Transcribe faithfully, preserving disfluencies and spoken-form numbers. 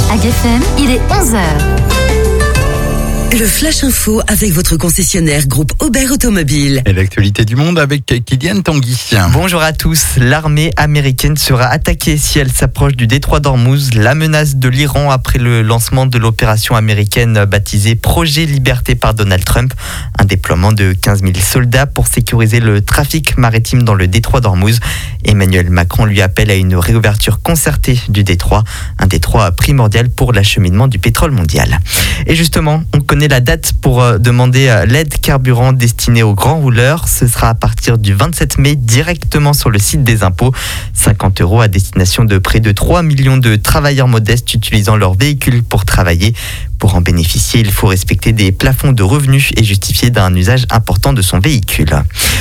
Ag F M, il est onze heures. Le Flash Info avec votre concessionnaire groupe Aubert Automobile. Et l'actualité du monde avec Kylian Tanguy. Bonjour à tous. L'armée américaine sera attaquée si elle s'approche du détroit d'Ormuz. La menace de l'Iran après le lancement de l'opération américaine baptisée Projet Liberté par Donald Trump. Un déploiement de quinze mille soldats pour sécuriser le trafic maritime dans le détroit d'Ormuz. Emmanuel Macron lui appelle à une réouverture concertée du détroit. Un détroit primordial pour l'acheminement du pétrole mondial. Et justement, on connaît la date pour demander l'aide carburant destinée aux grands rouleurs. Ce sera à partir du vingt-sept mai directement sur le site des impôts. cinquante euros à destination de près de trois millions de travailleurs modestes utilisant leur véhicule pour travailler. Pour en bénéficier, il faut respecter des plafonds de revenus et justifier d'un usage important de son véhicule.